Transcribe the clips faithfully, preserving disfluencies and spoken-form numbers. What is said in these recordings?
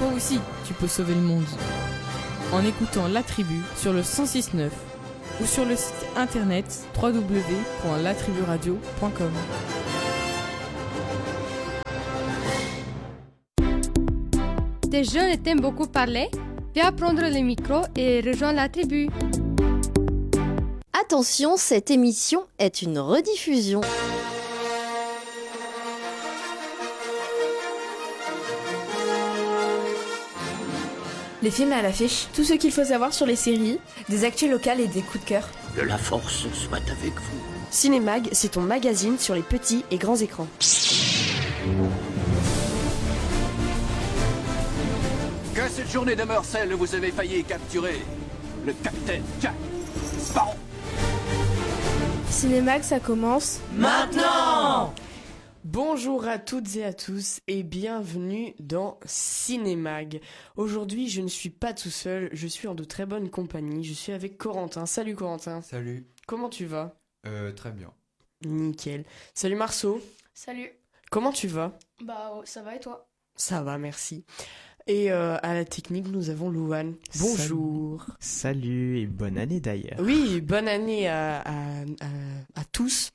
Toi aussi, tu peux sauver le monde. En écoutant La Tribu sur le cent six neuf ou sur le site internet w w w point la tribu radio point com. T'es jeune et t'aimes beaucoup parler? Viens prendre le micro et rejoins la tribu. Attention, cette émission est une rediffusion. Les films à l'affiche, tout ce qu'il faut savoir sur les séries, des actus locales et des coups de cœur. Que la force soit avec vous. Cinémag, c'est ton magazine sur les petits et grands écrans. Que cette journée demeure celle où vous avez failli capturer le capitaine Jack Sparrow. Cinémag, ça commence maintenant. Bonjour à toutes et à tous et bienvenue dans Cinémag. Aujourd'hui, je ne suis pas tout seul, je suis en de très bonne compagnie. Je suis avec Corentin. Salut Corentin. Salut. Comment tu vas ? Euh, très bien. Nickel. Salut Marceau. Salut. Comment tu vas ? Bah, ça va et toi ? Ça va, merci. Et euh, à la technique, nous avons Louane. Bonjour. Salut. Salut et bonne année d'ailleurs. Oui, bonne année à, à, à, à tous.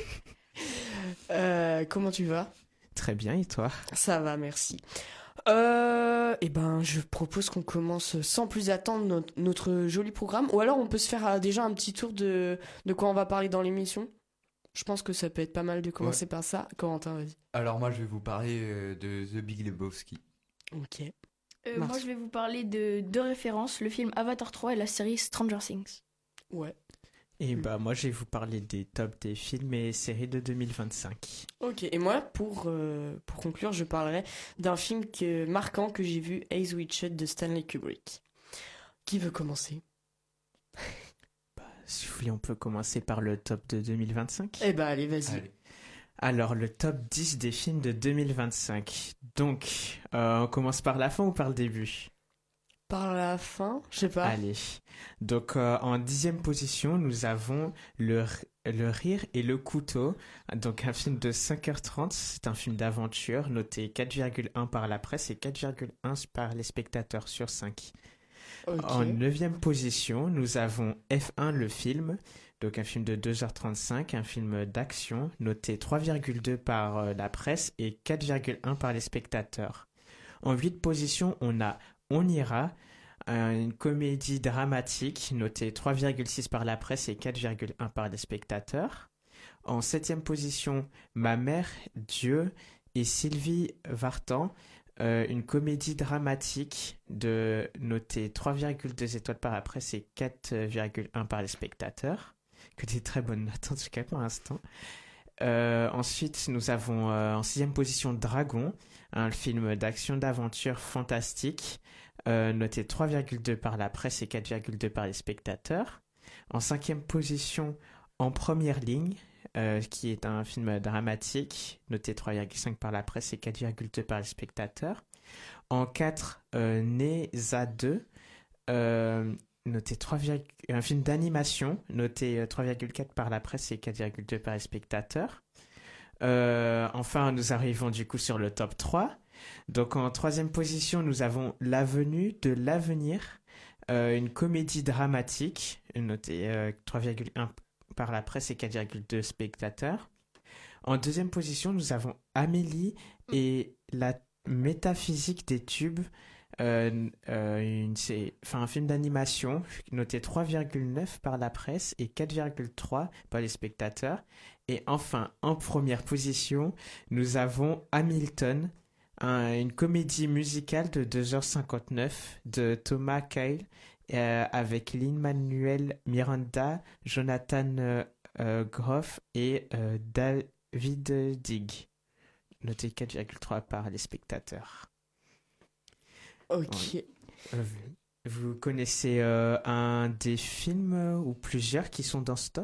euh, comment tu vas ? Très bien, et toi ? Ça va, merci. Euh, et ben, je propose qu'on commence sans plus attendre notre, notre joli programme. Ou alors, on peut se faire euh, déjà un petit tour de, de quoi on va parler dans l'émission. Je pense que ça peut être pas mal de commencer ouais. par ça. Corentin, vas-y. Alors moi, je vais vous parler euh, de The Big Lebowski. Ok. Euh, moi, je vais vous parler de deux références, le film Avatar trois et la série Stranger Things. Ouais. Et bah moi, je vais vous parler des tops des films et séries de deux mille vingt-cinq. Ok, et moi, pour, euh, pour conclure, je parlerai d'un film que, marquant que j'ai vu, Eyes Wide Shut de Stanley Kubrick. Qui veut commencer ? Bah, si vous voulez, on peut commencer par le top de deux mille vingt-cinq. Eh bah allez, vas-y. Allez. Alors, le top dix des films de deux mille vingt-cinq. Donc, euh, on commence par la fin ou par le début ? Par la fin, je sais pas. Allez. Donc, euh, en dixième position, nous avons le, le Rire et le Couteau. Donc, un film de cinq heures trente. C'est un film d'aventure noté quatre virgule un par la presse et quatre virgule un par les spectateurs sur cinq. Okay. En neuvième position, nous avons F un, le film. Donc, un film de deux heures trente-cinq, un film d'action noté trois virgule deux par euh, la presse et quatre virgule un par les spectateurs. En huitième position, on a On ira, une comédie dramatique notée trois virgule six par la presse et quatre virgule un par les spectateurs. En septième position, Ma mère, Dieu et Sylvie Vartan, euh, une comédie dramatique de notée trois virgule deux étoiles par la presse et quatre virgule un par les spectateurs. Que des très bonnes notes en tout cas pour l'instant. Euh, ensuite, nous avons euh, en sixième position Dragon, un film d'action d'aventure fantastique, euh, noté trois virgule deux par la presse et quatre virgule deux par les spectateurs. En cinquième position, En première ligne, euh, qui est un film dramatique, noté trois virgule cinq par la presse et quatre virgule deux par les spectateurs. En quatre, euh, Neza deux, euh, noté trois, un film d'animation, noté trois virgule quatre par la presse et quatre virgule deux par les spectateurs. Euh, enfin, nous arrivons du coup sur le top trois. Donc en troisième position, nous avons L'avenue de l'avenir, euh, une comédie dramatique, notée euh, trois virgule un par la presse et quatre virgule deux spectateurs. En deuxième position, nous avons Amélie et la métaphysique des tubes, Euh, euh, une, c'est, enfin, un film d'animation noté trois virgule neuf par la presse et quatre virgule trois par les spectateurs. Et enfin, en première position, nous avons Hamilton, un, une comédie musicale de deux heures cinquante-neuf de Thomas Kyle euh, avec Lin-Manuel Miranda, Jonathan euh, euh, Groff et euh, David Digg, noté quatre virgule trois par les spectateurs. Ok. Ouais. Euh, vous connaissez euh, un des films euh, ou plusieurs qui sont dans ce top ?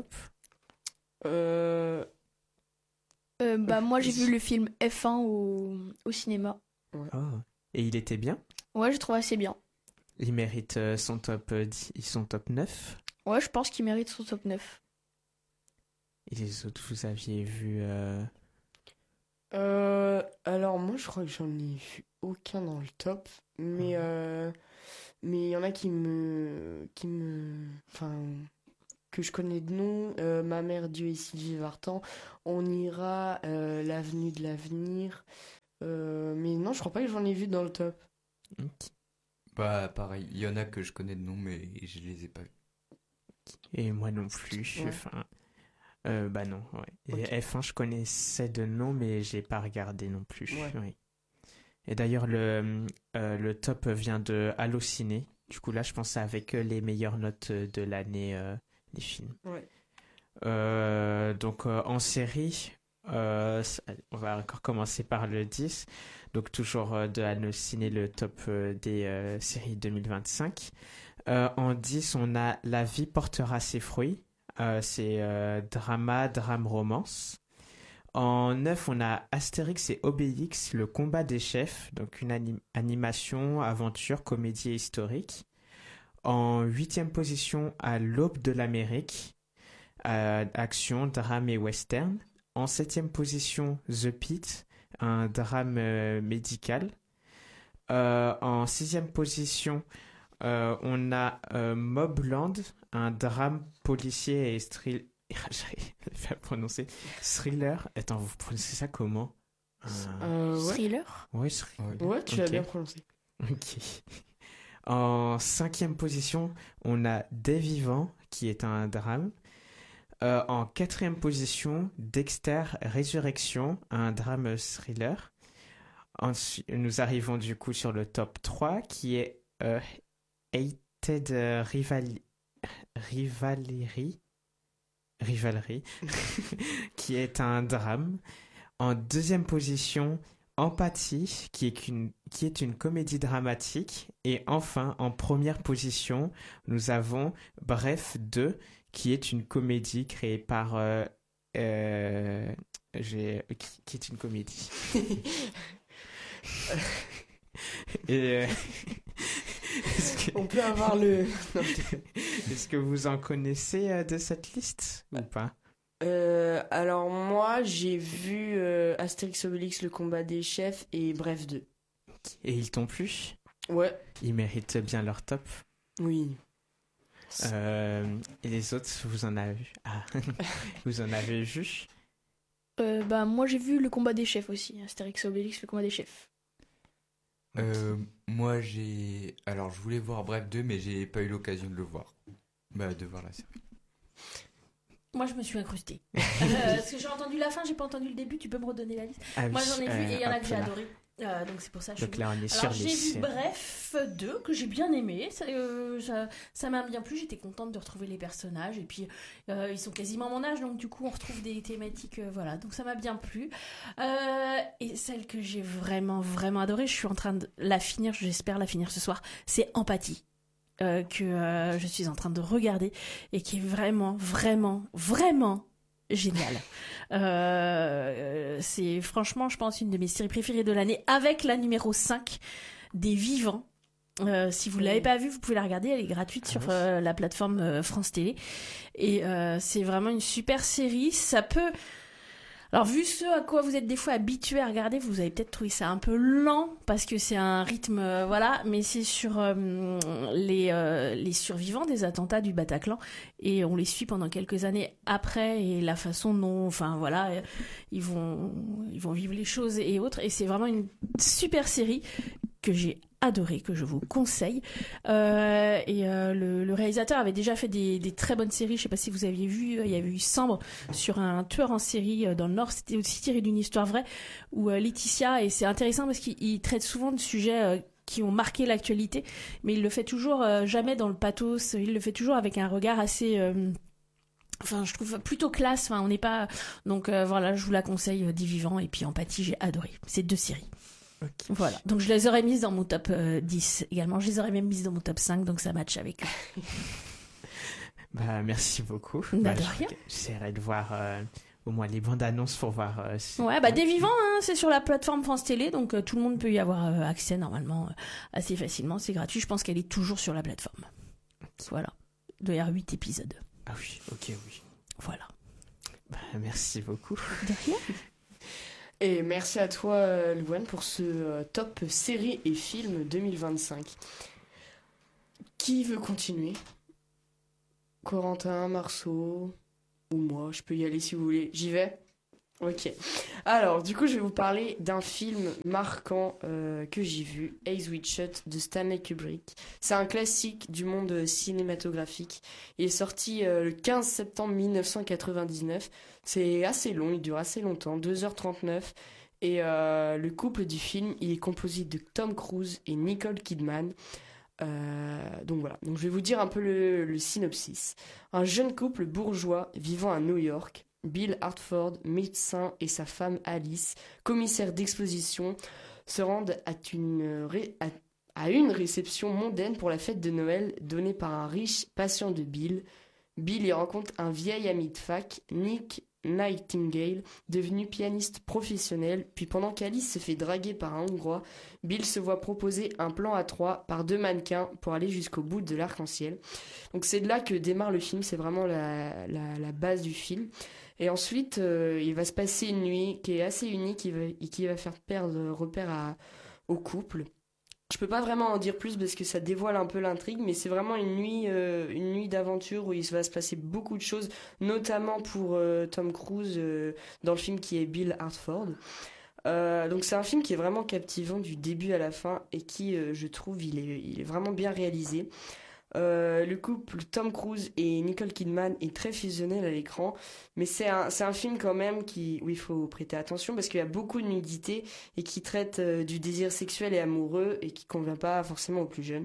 Euh... Euh, bah, moi, j'ai vu le film F un au, au cinéma. Ouais. Oh. Et il était bien ? Ouais, je trouve assez bien. Il mérite euh, son top euh, dix, son top neuf ? Ouais, je pense qu'il mérite son top neuf. Et les autres, vous aviez vu... Euh... Euh, alors moi je crois que j'en ai vu aucun dans le top, mais euh, mais il y en a qui me qui me enfin que je connais de nom. Euh, Ma mère, Dieu et Sylvie Vartan, On ira, euh, L'avenue de l'avenir. Euh, mais non, je crois pas que j'en ai vu dans le top. Bah pareil, il y en a que je connais de nom mais je les ai pas vus. Et moi non plus. Ouais. Enfin, euh, bah non, ouais. Et Ok. F un, je connaissais de nom, mais j'ai pas regardé non plus. Ouais. Oui. Et d'ailleurs, le, euh, le top vient de Allociné. Du coup, là, je pense avec euh, les meilleures notes de l'année euh, des films. Ouais. Euh, donc, euh, en série, euh, ça- on va encore commencer par le dix. Donc, toujours euh, de Allociné, le top euh, des euh, séries deux mille vingt-cinq. Euh, en dix, on a La vie portera ses fruits. Euh, c'est euh, drama, drame, romance. En neuf, on a Astérix et Obélix, le combat des chefs. Donc une anim- animation, aventure, comédie historique. En huitième position, à l'aube de l'Amérique. Euh, action, drame et western. En septième position, The Pit, un drame euh, médical. Euh, en sixième position, euh, on a euh, Mobland, un drame policier et thriller. J'arrive pas à prononcer. Thriller. Attends, vous prononcez ça comment? Un- Euh, ouais. Thriller. Ouais, thriller. Ouais, tu l'as Ok. bien prononcé. Ok. En cinquième position, on a Des Vivants, qui est un drame. Euh, en quatrième position, Dexter Résurrection, un drame thriller. Ensuite, nous arrivons du coup sur le top trois, qui est euh, Hated euh, Rival- Rivalry, Rivalry, qui est un drame. En deuxième position, Empathie, qui est une, qui est une comédie dramatique. Et enfin, en première position, nous avons Bref deux, qui est une comédie créée par... euh, euh, j'ai, qui, qui est une comédie. Et... euh, est-ce que- On peut avoir le... Non, Est-ce que vous en connaissez euh, de cette liste ou pas? Euh, alors moi j'ai vu euh, Astérix Obélix, le combat des chefs et Bref deux. Et ils t'ont plu? Ouais. Ils méritent bien leur top. Oui. Euh, et les autres, vous en avez vu? Ah, vous en avez vu? Euh, bah, moi j'ai vu le combat des chefs aussi. Astérix et Obélix, le combat des chefs. Euh, moi j'ai... Alors je voulais voir Bref deux mais j'ai pas eu l'occasion de le voir. Bah de voir la série. Moi, je me suis incrustée. Euh, parce que j'ai entendu la fin, j'ai pas entendu le début. Tu peux me redonner la liste? Ah Moi, oui, j'en ai vu euh, et il y en a hop que j'ai là. adoré. Euh, donc c'est pour ça que je Donc suis... là, on est Alors sur j'ai les vu séries. Bref deux que j'ai bien aimé. Ça, euh, ça, ça m'a bien plu. J'étais contente de retrouver les personnages et puis euh, ils sont quasiment mon âge, donc du coup on retrouve des thématiques. Euh, voilà, donc ça m'a bien plu. Euh, et celle que j'ai vraiment vraiment adorée, je suis en train de la finir. J'espère la finir ce soir. C'est Empathie. Euh, que euh, je suis en train de regarder et qui est vraiment vraiment vraiment génial. Euh, c'est franchement, je pense, une de mes séries préférées de l'année, avec la numéro cinq des Vivants. Euh, si vous ne l'avez pas vue, vous pouvez la regarder, elle est gratuite Ah sur oui. euh, la plateforme euh, France Télé. Et euh, c'est vraiment une super série. Ça peut... Alors, vu ce à quoi vous êtes des fois habitués à regarder, vous avez peut-être trouvé ça un peu lent, parce que c'est un rythme, euh, voilà, mais c'est sur euh, les, euh, les survivants des attentats du Bataclan, et on les suit pendant quelques années après, et la façon dont, enfin voilà, euh, ils vont, ils vont vivre les choses et autres, et c'est vraiment une super série que j'ai adoré, que je vous conseille. Euh, et euh, le, le réalisateur avait déjà fait des, des très bonnes séries. Je sais pas si vous aviez vu, il y avait eu Sambre sur un tueur en série euh, dans le Nord. C'était aussi tiré d'une histoire vraie, où euh, Laetitia, et c'est intéressant parce qu'il il traite souvent de sujets euh, qui ont marqué l'actualité, mais il le fait toujours euh, jamais dans le pathos. Il le fait toujours avec un regard assez... euh, Enfin, je trouve plutôt classe. Enfin, on n'est pas... Donc euh, voilà, je vous la conseille, euh, Des Vivants. Et puis Empathie, j'ai adoré. C'est deux séries. Ok. Voilà, donc je les aurais mises dans mon top euh, dix également, je les aurais même mises dans mon top cinq, donc ça match avec eux. Bah, merci beaucoup. Bah, Bah, de je- rien. J'essaierai de voir euh, au moins les bandes annonces pour voir. euh, si- Ouais, bah Des Vivants, hein, c'est sur la plateforme France Télé, donc euh, tout le monde peut y avoir euh, accès normalement euh, assez facilement, c'est gratuit, je pense qu'elle est toujours sur la plateforme. Voilà, il doit y avoir huit épisodes. Ah oui, ok, oui. Voilà. Bah, merci beaucoup. De rien. Et merci à toi, euh, Louane, pour ce euh, top série et film deux mille vingt-cinq. Qui veut continuer? Corentin, Marceau ou moi? Je peux y aller si vous voulez. J'y vais? Ok. Alors, du coup, je vais vous parler d'un film marquant euh, que j'ai vu, Eyes Wide Shut de Stanley Kubrick. C'est un classique du monde cinématographique. Il est sorti euh, le quinze septembre mille neuf cent quatre-vingt-dix-neuf. C'est assez long, il dure assez longtemps, deux heures trente-neuf. Et euh, le couple du film, il est composé de Tom Cruise et Nicole Kidman. Euh, donc voilà, donc je vais vous dire un peu le, le synopsis. Un jeune couple bourgeois vivant à New York, Bill Hartford, médecin, et sa femme Alice, commissaire d'exposition, se rendent à une, ré- à, à une réception mondaine pour la fête de Noël donnée par un riche patient de Bill. Bill y rencontre un vieil ami de fac, Nick Nightingale, devenu pianiste professionnel, puis pendant qu'Alice se fait draguer par un Hongrois, Bill se voit proposer un plan à trois par deux mannequins pour aller jusqu'au bout de l'arc-en-ciel. Donc c'est de là que démarre le film, c'est vraiment la, la, la base du film. Et ensuite, euh, il va se passer une nuit qui est assez unique et va, qui va faire perdre repère à, au couple. Je peux pas vraiment en dire plus parce que ça dévoile un peu l'intrigue, mais c'est vraiment une nuit, euh, une nuit d'aventure où il va se passer beaucoup de choses, notamment pour euh, Tom Cruise euh, dans le film qui est Bill Hartford. Euh, donc c'est un film qui est vraiment captivant du début à la fin et qui, euh, je trouve, il est, il est vraiment bien réalisé. Euh, le couple Tom Cruise et Nicole Kidman est très fusionnel à l'écran, mais c'est un, c'est un film quand même qui, où il faut prêter attention parce qu'il y a beaucoup de nudité et qui traite euh, du désir sexuel et amoureux et qui convient pas forcément aux plus jeunes.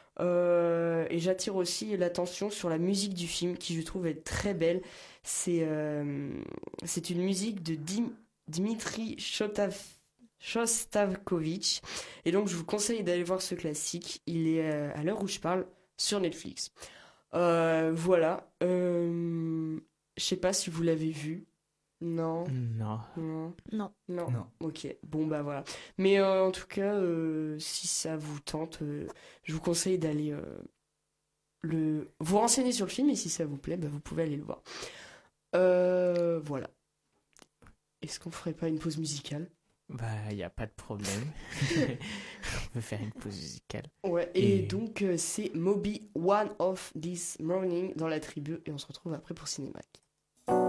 Euh, et j'attire aussi l'attention sur la musique du film qui je trouve est très belle. C'est, euh, c'est une musique de Dim- Dmitri Shostav- Shostakovich et donc je vous conseille d'aller voir ce classique. Il est euh, à l'heure où je parle sur Netflix. Euh, voilà. Euh, je sais pas si vous l'avez vu. Non. Non. Non. Non. Non. Non. Ok. Bon bah voilà. Mais euh, en tout cas, euh, si ça vous tente, euh, je vous conseille d'aller euh, le vous renseigner sur le film et si ça vous plaît, bah, vous pouvez aller le voir. Euh, voilà. Est-ce qu'on ferait pas une pause musicale? Bah, il n'y a pas de problème. On peut faire une pause musicale. Ouais, et, Et- donc euh, c'est Moby One of This Morning dans la tribu et on se retrouve après pour Cinémac.